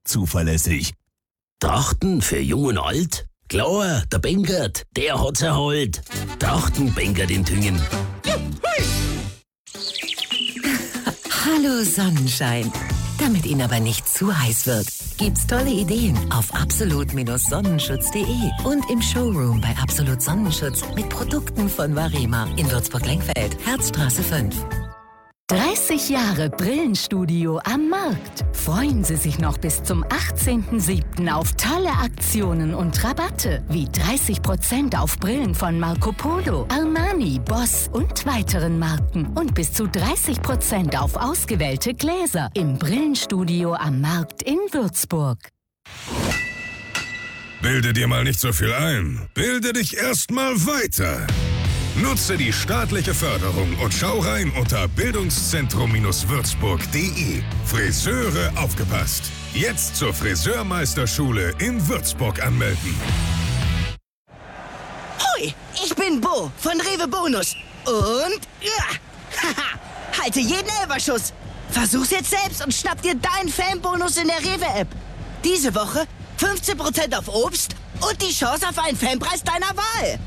zuverlässig. Trachten für Jung und Alt? Klar, der Bengert, der hat's erholt. Trachten Bengert in Tüngen. Hallo Sonnenschein. Damit Ihnen aber nicht zu heiß wird, gibt's tolle Ideen auf absolut-sonnenschutz.de und im Showroom bei Absolut Sonnenschutz mit Produkten von Varema in Würzburg-Lengfeld, Herzstraße 5. 30 Jahre Brillenstudio am Markt. Freuen Sie sich noch bis zum 18.07. auf tolle Aktionen und Rabatte, wie 30% auf Brillen von Marco Polo, Armani, Boss und weiteren Marken und bis zu 30% auf ausgewählte Gläser im Brillenstudio am Markt in Würzburg. Bilde dir mal nicht so viel ein. Bilde dich erst mal weiter. Nutze die staatliche Förderung und schau rein unter bildungszentrum-würzburg.de. Friseure aufgepasst. Jetzt zur Friseurmeisterschule in Würzburg anmelden. Hoi, ich bin Bo von Rewe Bonus. Und halte jeden Elferschuss. Versuch's jetzt selbst und schnapp dir deinen Fanbonus in der Rewe-App. Diese Woche 15% auf Obst und die Chance auf einen Fanpreis deiner Wahl.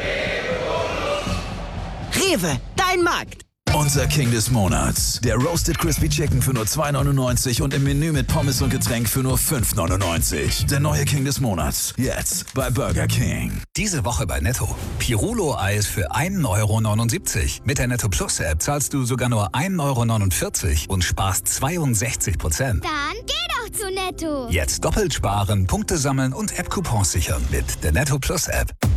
Rewe, dein Markt. Unser King des Monats. Der Roasted Crispy Chicken für nur 2,99 und im Menü mit Pommes und Getränk für nur 5,99. Der neue King des Monats. Jetzt bei Burger King. Diese Woche bei Netto. Pirulo-Eis für 1,79 €. Mit der Netto Plus App zahlst du sogar nur 1,49 € und sparst 62%. Dann geh doch zu Netto. Jetzt doppelt sparen, Punkte sammeln und App-Coupons sichern mit der Netto Plus App.